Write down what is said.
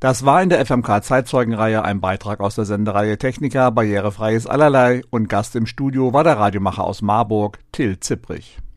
Das war in der FMK-Zeitzeugenreihe ein Beitrag aus der Sendereihe Technica, barrierefreies Allerlei, und Gast im Studio war der Radiomacher aus Marburg, Till Zipprich.